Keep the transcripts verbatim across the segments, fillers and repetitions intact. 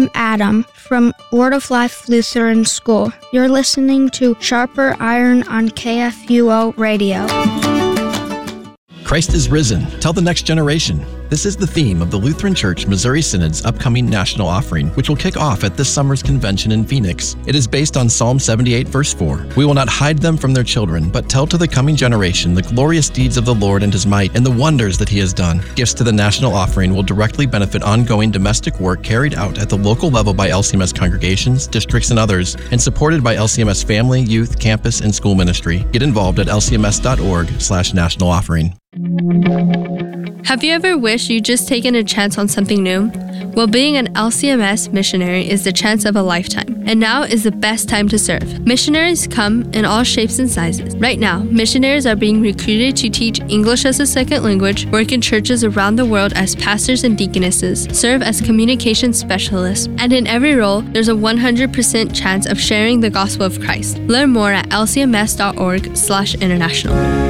I'm Adam from Word of Life Lutheran School. You're listening to Sharper Iron on K F U O Radio. Christ is risen. Tell the next generation. This is the theme of the Lutheran Church Missouri Synod's upcoming National Offering, which will kick off at this summer's convention in Phoenix. It is based on Psalm seventy-eight, verse four. We will not hide them from their children, but tell to the coming generation the glorious deeds of the Lord and His might and the wonders that He has done. Gifts to the National Offering will directly benefit ongoing domestic work carried out at the local level by L C M S congregations, districts, and others, and supported by L C M S family, youth, campus, and school ministry. Get involved at l c m s dot org slash national offering. Have you ever wished you'd just taken a chance on something new? Well, being an L C M S missionary is the chance of a lifetime, and now is the best time to serve. Missionaries come in all shapes and sizes. Right now, missionaries are being recruited to teach English as a second language, work in churches around the world as pastors and deaconesses, serve as communication specialists, and in every role, there's a one hundred percent chance of sharing the gospel of Christ. Learn more at l c m s dot org slash international.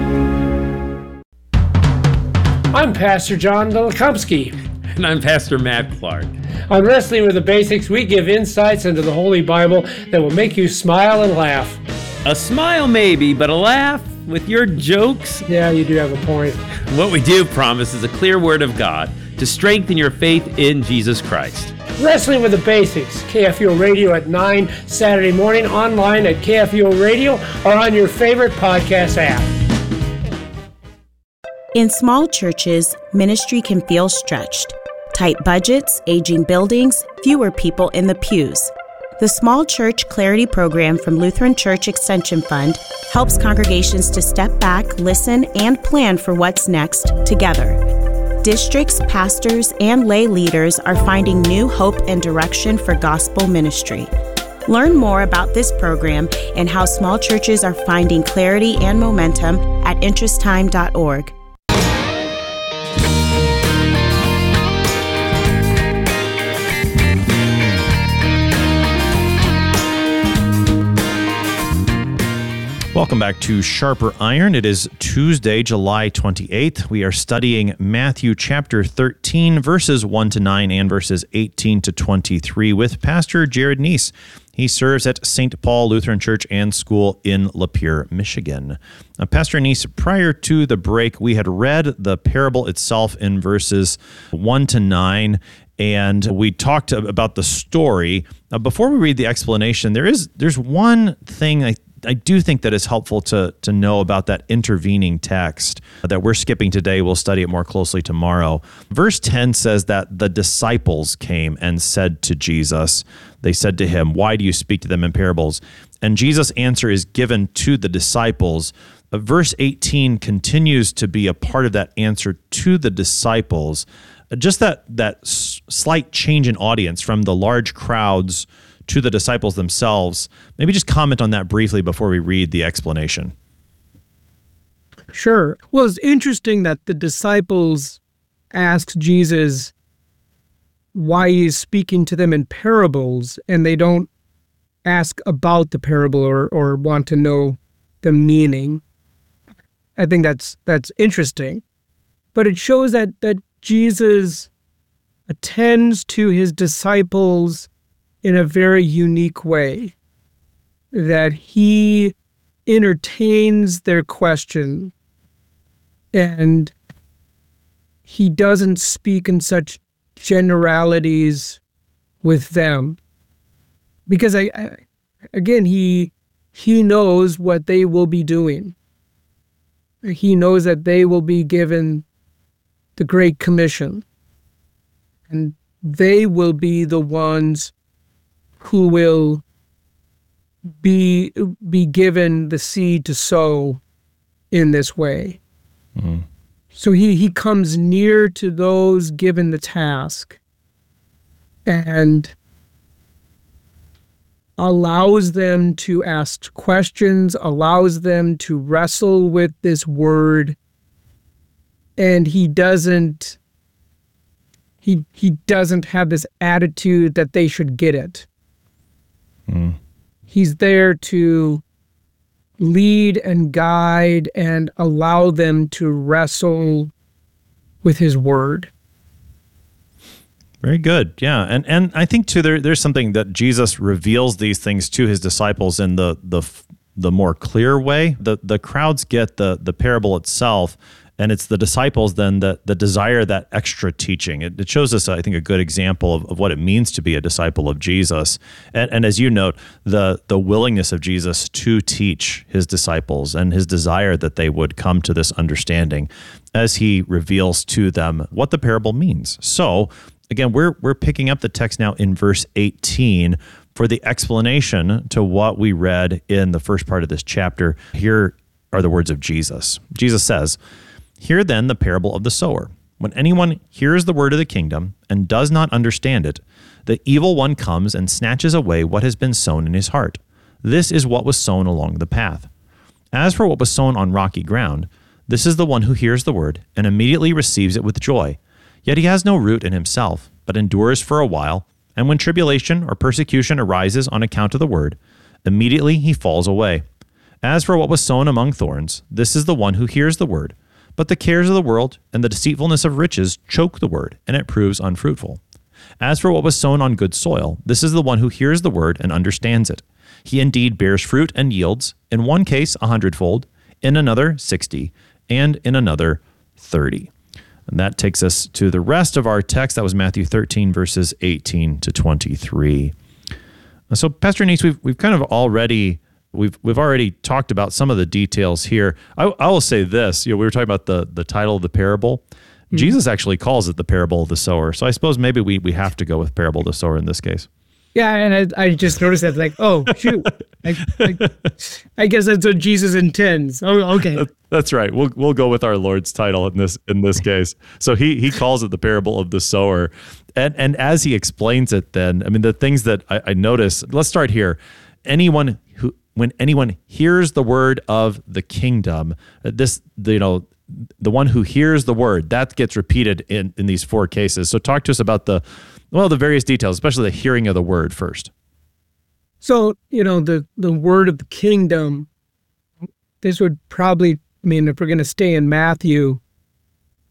I'm Pastor John Dolikomsky. And I'm Pastor Matt Clark. On Wrestling with the Basics, we give insights into the Holy Bible that will make you smile and laugh. A smile maybe, but a laugh with your jokes? Yeah, you do have a point. What we do promise is a clear word of God to strengthen your faith in Jesus Christ. Wrestling with the Basics, K F U O Radio at nine Saturday morning, online at K F U O Radio or on your favorite podcast app. In small churches, ministry can feel stretched. Tight budgets, aging buildings, fewer people in the pews. The Small Church Clarity Program from Lutheran Church Extension Fund helps congregations to step back, listen, and plan for what's next together. Districts, pastors, and lay leaders are finding new hope and direction for gospel ministry. Learn more about this program and how small churches are finding clarity and momentum at interest time dot org. Welcome back to Sharper Iron. It is Tuesday, July twenty-eighth. We are studying Matthew chapter thirteen, verses one to nine and verses eighteen to twenty-three with Pastor Jared Neese. He serves at Saint Paul Lutheran Church and School in Lapeer, Michigan. Now, Pastor Neese, prior to the break, we had read the parable itself in verses one to nine, and we talked about the story. Now, before we read the explanation, there is there's one thing I I do think that it's helpful to to know about that intervening text that we're skipping today. We'll study it more closely tomorrow. Verse ten says that the disciples came and said to Jesus, they said to him, "Why do you speak to them in parables?" And Jesus' answer is given to the disciples. Uh, verse eighteen continues to be a part of that answer to the disciples. Uh, just that that s- slight change in audience from the large crowds to the disciples themselves. Maybe just comment on that briefly before we read the explanation. Sure. Well, it's interesting that the disciples asked Jesus why he's speaking to them in parables, and they don't ask about the parable or, or want to know the meaning. I think that's that's interesting. But it shows that, that Jesus attends to his disciples in a very unique way, that he entertains their question and he doesn't speak in such generalities with them. Because, I, I again, he he knows what they will be doing. He knows that they will be given the Great Commission, and they will be the ones who will be be given the seed to sow in this way. Mm-hmm. So he, he comes near to those given the task and allows them to ask questions, allows them to wrestle with this word, and he doesn't he he doesn't have this attitude that they should get it. Mm. He's there to lead and guide and allow them to wrestle with his word. Very good. Yeah. And and I think too there there's something that Jesus reveals these things to his disciples in the the the more clear way. The the crowds get the the parable itself, and it's the disciples then that the desire that extra teaching. It, it shows us, I think, a good example of, of what it means to be a disciple of Jesus. And, and as you note, the the willingness of Jesus to teach his disciples and his desire that they would come to this understanding as he reveals to them what the parable means. So again, we're we're picking up the text now in verse eighteen for the explanation to what we read in the first part of this chapter. Here are the words of Jesus. Jesus says, "Hear then the parable of the sower. When anyone hears the word of the kingdom and does not understand it, the evil one comes and snatches away what has been sown in his heart. This is what was sown along the path. As for what was sown on rocky ground, this is the one who hears the word and immediately receives it with joy. Yet he has no root in himself, but endures for a while, and when tribulation or persecution arises on account of the word, immediately he falls away. As for what was sown among thorns, this is the one who hears the word, but the cares of the world and the deceitfulness of riches choke the word, and it proves unfruitful. As for what was sown on good soil, this is the one who hears the word and understands it. He indeed bears fruit and yields, in one case a hundredfold, in another sixty, and in another thirty." And that takes us to the rest of our text. That was Matthew thirteen, verses eighteen to twenty-three. So, Pastor Neese, we've we've kind of already we've we've already talked about some of the details here. I, I will say this: you know, we were talking about the the title of the parable. Mm-hmm. Jesus actually calls it the parable of the sower. So, I suppose maybe we we have to go with parable of the sower in this case. Yeah, and I, I just noticed that, like, oh, shoot. I, I, I guess that's what Jesus intends. Oh, okay. That's right. We'll we'll go with our Lord's title in this in this case. So he he calls it the parable of the sower. And and as he explains it then, I mean, the things that I, I notice, let's start here. Anyone who, when anyone hears the word of the kingdom, this, you know, the one who hears the word, that gets repeated in, in these four cases. So talk to us about the, well, the various details, especially the hearing of the word first. So, you know, the, the word of the kingdom, this would probably, I mean, if we're going to stay in Matthew,